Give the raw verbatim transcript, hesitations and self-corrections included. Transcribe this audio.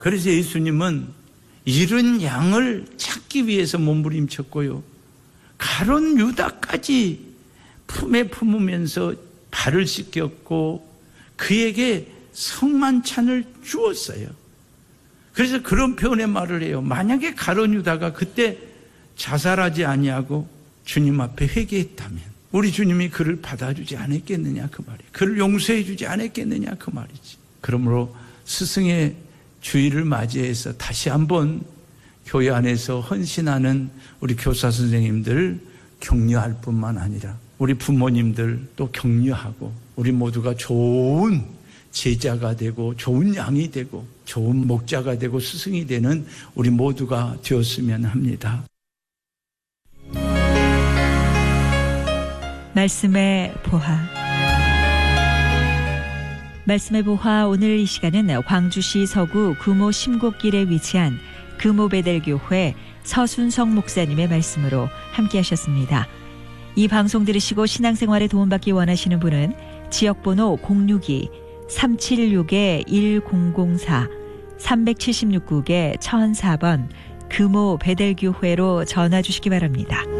그래서 예수님은 잃은 양을 찾기 위해서 몸부림쳤고요. 가룟 유다까지 품에 품으면서 발을 씻겼고 그에게 성만찬을 주었어요. 그래서 그런 표현의 말을 해요. 만약에 가룟 유다가 그때 자살하지 아니하고 주님 앞에 회개했다면 우리 주님이 그를 받아주지 않았겠느냐 그 말이에요. 그를 용서해 주지 않았겠느냐 그 말이지. 그러므로 스승의 주일을 맞이해서 다시 한번 교회 안에서 헌신하는 우리 교사 선생님들 격려할 뿐만 아니라 우리 부모님들 또 격려하고 우리 모두가 좋은 제자가 되고 좋은 양이 되고 좋은 목자가 되고 스승이 되는 우리 모두가 되었으면 합니다. 말씀의 보화. 말씀의 보화 오늘 이 시간은 광주시 서구 금호 심곡길에 위치한 금호 베델교회 서순성 목사님의 말씀으로 함께 하셨습니다. 이 방송 들으시고 신앙생활에 도움받기 원하시는 분은 지역번호 공육이 삼칠육 일공공사 삼칠육 구 천사 번 금호 베델교회로 전화 주시기 바랍니다.